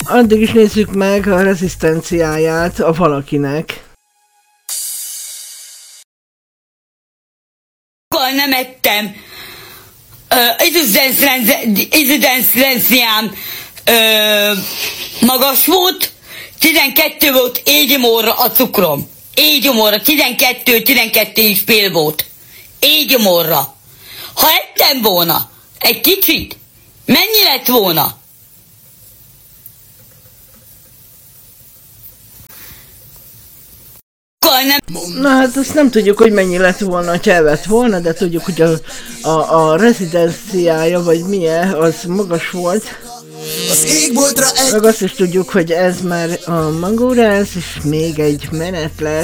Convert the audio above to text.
Addig is nézzük meg a rezisztenciáját a valakinek. Nem ettem. Incidenciám magas volt, 12 volt éjgyomorra a cukrom. Éjgyomorra, 12,5 volt. Éjgyomorra. Ha ettem volna egy kicsit, mennyi lett volna? Na hát azt nem tudjuk, hogy mennyi lett volna, ha evett volna, de tudjuk, hogy a rezidenciája, vagy milyen, az magas volt. Meg azt is tudjuk, hogy ez már a Mangórász, és még egy menet lesz.